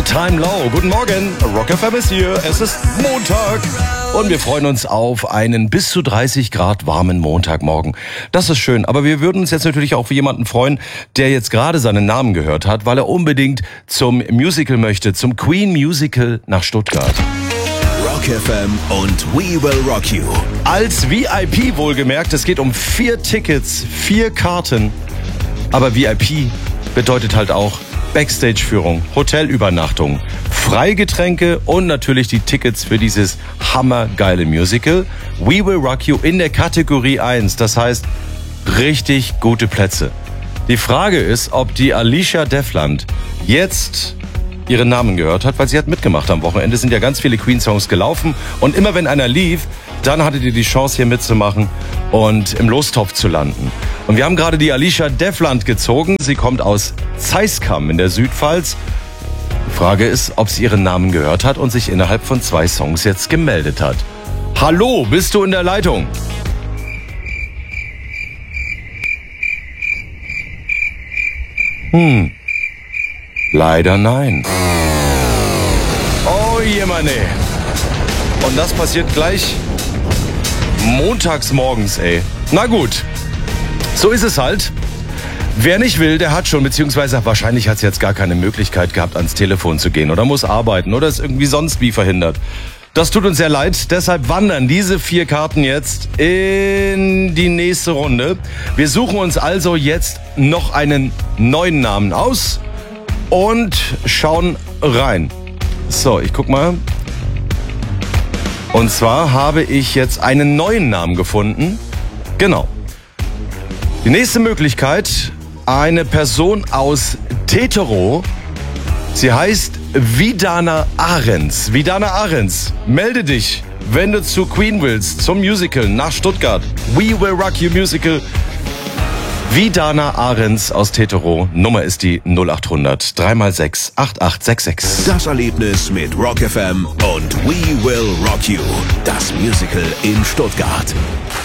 All-Time Low. Guten Morgen, Rock FM ist hier. Es ist Montag und wir freuen uns auf einen bis zu 30 Grad warmen Montagmorgen. Das ist schön, aber wir würden uns jetzt natürlich auch für jemanden freuen, der jetzt gerade seinen Namen gehört hat, weil er unbedingt zum Musical möchte, zum Queen Musical nach Stuttgart. Rock FM und We Will Rock You. Als VIP wohlgemerkt, es geht um 4 Tickets, 4 Karten. Aber VIP bedeutet halt auch Backstage-Führung, Hotelübernachtung, Freigetränke und natürlich die Tickets für dieses hammergeile Musical. We Will Rock You in der Kategorie 1, das heißt richtig gute Plätze. Die Frage ist, ob die Alicia Devland jetzt ihren Namen gehört hat, weil sie hat mitgemacht am Wochenende. Es sind ja ganz viele Queen-Songs gelaufen und immer wenn einer lief, dann hattet ihr die Chance hier mitzumachen und im Lostopf zu landen. Und wir haben gerade die Alicia Devland gezogen. Sie kommt aus Zeiskam in der Südpfalz. Die Frage ist, ob sie ihren Namen gehört hat und sich innerhalb von 2 Songs jetzt gemeldet hat. Hallo, bist du in der Leitung? Leider nein. Oh jemane. Und das passiert gleich montags morgens, ey. Na gut, so ist es halt. Wer nicht will, der hat schon, beziehungsweise wahrscheinlich hat es jetzt gar keine Möglichkeit gehabt, ans Telefon zu gehen oder muss arbeiten oder ist irgendwie sonst wie verhindert. Das tut uns sehr leid, deshalb wandern diese 4 Karten jetzt in die nächste Runde. Wir suchen uns also jetzt noch einen neuen Namen aus und schauen rein. So, ich guck mal. Und zwar habe ich jetzt einen neuen Namen gefunden. Genau. Die nächste Möglichkeit, eine Person aus Teterow. Sie heißt Vidana Ahrens. Vidana Ahrens, melde dich, wenn du zu Queen willst, zum Musical nach Stuttgart. We Will Rock You Musical. Vidana Ahrens aus Teterow. Nummer ist die 0800 3x6 8866. Das Erlebnis mit Rock FM und We Will Rock You. Das Musical in Stuttgart.